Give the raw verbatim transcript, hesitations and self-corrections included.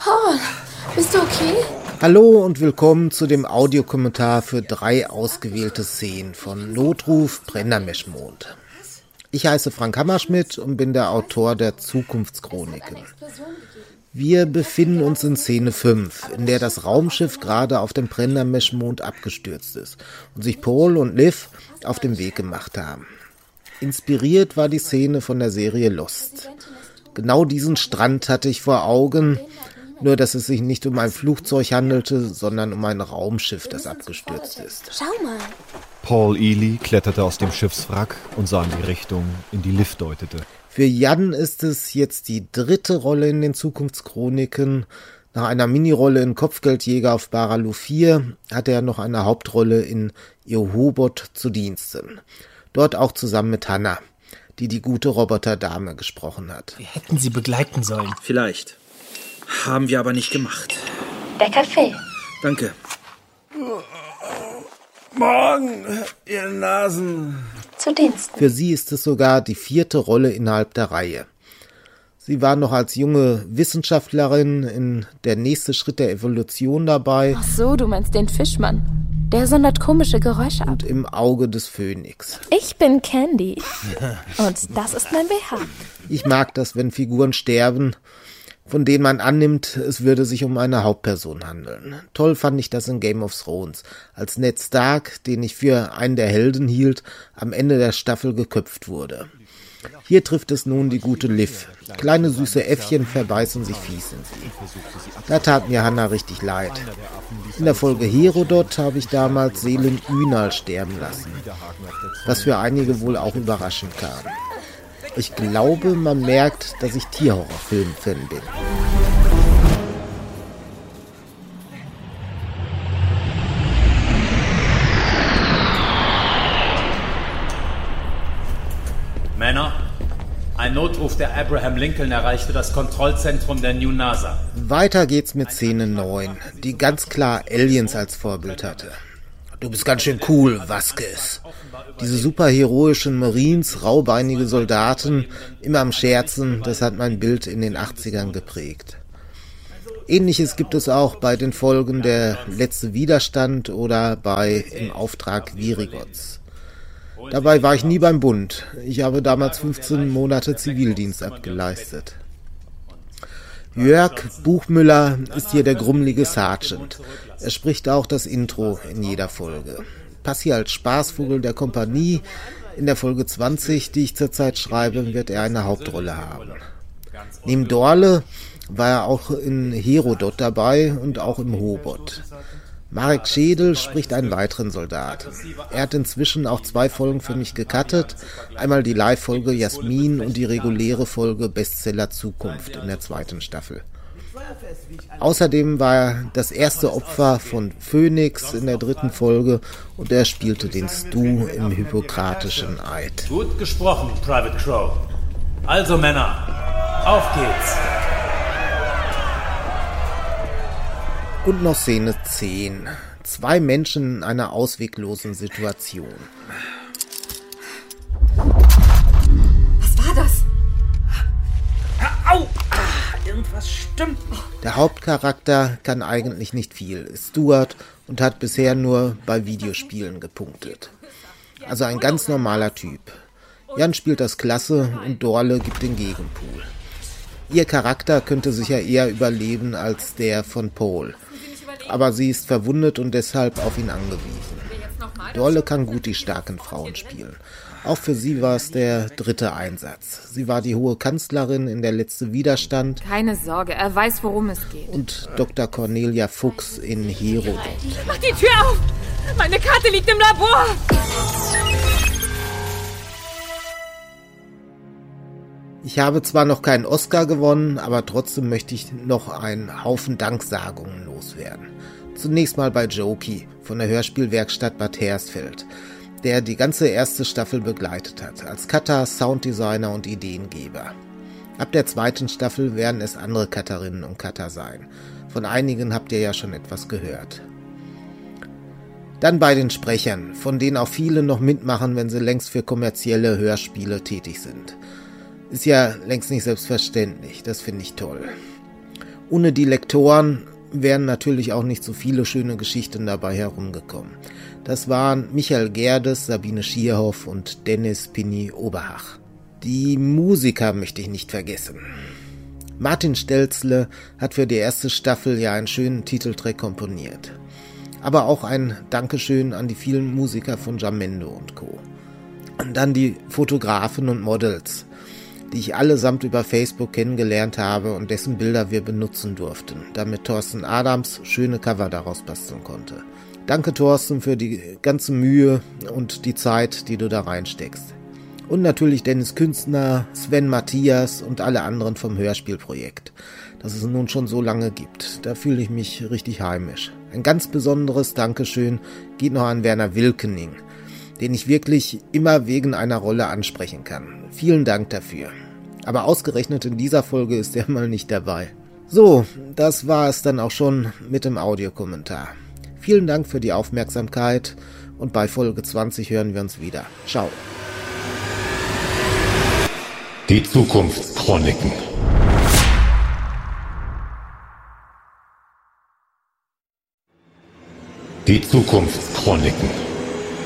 Paul, bist du okay? Hallo und willkommen zu dem Audiokommentar für drei ausgewählte Szenen von Notruf Brennermeschmond. Ich heiße Frank Hammerschmidt und bin der Autor der Zukunftschroniken. Wir befinden uns in Szene fünf, in der das Raumschiff gerade auf dem Brennermeschmond abgestürzt ist und sich Paul und Liv auf den Weg gemacht haben. Inspiriert war die Szene von der Serie Lost. Genau diesen Strand hatte ich vor Augen, nur dass es sich nicht um ein Flugzeug handelte, sondern um ein Raumschiff, das abgestürzt ist. Schau mal. Paul Ely kletterte aus dem Schiffswrack und sah in die Richtung, in die Liv deutete. Für Jan ist es jetzt die dritte Rolle in den Zukunftschroniken. Nach einer Minirolle in Kopfgeldjäger auf Baralu vier hatte er noch eine Hauptrolle in Jehobot zu Diensten. Dort auch zusammen mit Hannah, die die gute Roboterdame gesprochen hat. Wir hätten sie begleiten sollen. Vielleicht. Haben wir aber nicht gemacht. Der Kaffee. Danke. Morgen, ihr Nasen. Zu Diensten. Für sie ist es sogar die vierte Rolle innerhalb der Reihe. Sie war noch als junge Wissenschaftlerin in Der nächste Schritt der Evolution dabei. Ach so, du meinst den Fischmann. Der sondert komische Geräusche ab. Und Im Auge des Phönix. Ich bin Candy. Und das ist mein B H. Ich mag das, wenn Figuren sterben, von denen man annimmt, es würde sich um eine Hauptperson handeln. Toll fand ich das in Game of Thrones, als Ned Stark, den ich für einen der Helden hielt, am Ende der Staffel geköpft wurde. Hier trifft es nun die gute Liv. Kleine süße Äffchen verbeißen sich fies in sie. Da tat mir Hannah richtig leid. In der Folge Herodot habe ich damals Selin Ünal sterben lassen, was für einige wohl auch überraschend kam. Ich glaube, man merkt, dass ich Tierhorrorfilm-Fan bin. Männer, ein Notruf der Abraham Lincoln erreichte das Kontrollzentrum der New NASA. Weiter geht's mit Szene neun, die ganz klar Aliens als Vorbild hatte. Du bist ganz schön cool, Vasquez. Diese superheroischen Marines, raubeinige Soldaten, immer am Scherzen, das hat mein Bild in den achtzigern geprägt. Ähnliches gibt es auch bei den Folgen Der letzte Widerstand oder bei Im Auftrag Virigots. Dabei war ich nie beim Bund. Ich habe damals fünfzehn Monate Zivildienst abgeleistet. Jörg Buchmüller ist hier der grummelige Sergeant. Er spricht auch das Intro in jeder Folge. Pass hier als Spaßvogel der Kompanie. In der Folge zwanzig, die ich zurzeit schreibe, wird er eine Hauptrolle haben. Neben Dorle war er auch in Herodot dabei und auch im Hobot. Marek Schädel spricht einen weiteren Soldaten. Er hat inzwischen auch zwei Folgen für mich gecuttet. Einmal die Live-Folge Jasmin und die reguläre Folge Bestseller Zukunft in der zweiten Staffel. Außerdem war er das erste Opfer von Phönix in der dritten Folge und er spielte den Stu im Hippokratischen Eid. Gut gesprochen, Private Crow. Also Männer, auf geht's. Und noch Szene zehn. Zwei Menschen in einer ausweglosen Situation. Was war das? Au! Ah, irgendwas stimmt nicht. Der Hauptcharakter kann eigentlich nicht viel, ist Stuart und hat bisher nur bei Videospielen gepunktet. Also ein ganz normaler Typ. Jan spielt das klasse und Dorle gibt den Gegenpool. Ihr Charakter könnte sicher eher überleben als der von Paul. Aber sie ist verwundet und deshalb auf ihn angewiesen. Dorle kann gut die starken Frauen spielen. Auch für sie war es der dritte Einsatz. Sie war die hohe Kanzlerin in Der letzte Widerstand. Keine Sorge, er weiß, worum es geht. Und Doktor Cornelia Fuchs in Herodot. Mach die Tür auf! Meine Karte liegt im Labor! Ich habe zwar noch keinen Oscar gewonnen, aber trotzdem möchte ich noch einen Haufen Danksagungen loswerden. Zunächst mal bei Jokey von der Hörspielwerkstatt Bad Hersfeld, der die ganze erste Staffel begleitet hat, als Cutter, Sounddesigner und Ideengeber. Ab der zweiten Staffel werden es andere Cutterinnen und Cutter sein. Von einigen habt ihr ja schon etwas gehört. Dann bei den Sprechern, von denen auch viele noch mitmachen, wenn sie längst für kommerzielle Hörspiele tätig sind. Ist ja längst nicht selbstverständlich, das finde ich toll. Ohne die Lektoren wären natürlich auch nicht so viele schöne Geschichten dabei herumgekommen. Das waren Michael Gerdes, Sabine Schierhoff und Dennis Pini Oberhach. Die Musiker möchte ich nicht vergessen. Martin Stelzle hat für die erste Staffel ja einen schönen Titeltrack komponiert. Aber auch ein Dankeschön an die vielen Musiker von Jamendo und Co. Und dann die Fotografen und Models, die ich allesamt über Facebook kennengelernt habe und dessen Bilder wir benutzen durften, damit Thorsten Adams schöne Cover daraus basteln konnte. Danke, Thorsten, für die ganze Mühe und die Zeit, die du da reinsteckst. Und natürlich Dennis Künstner, Sven Matthias und alle anderen vom Hörspielprojekt, das es nun schon so lange gibt. Da fühle ich mich richtig heimisch. Ein ganz besonderes Dankeschön geht noch an Werner Wilkening, den ich wirklich immer wegen einer Rolle ansprechen kann. Vielen Dank dafür. Aber ausgerechnet in dieser Folge ist er mal nicht dabei. So, das war es dann auch schon mit dem Audiokommentar. Vielen Dank für die Aufmerksamkeit und bei Folge zwanzig hören wir uns wieder. Ciao. Die Zukunftschroniken. Die Zukunftschroniken.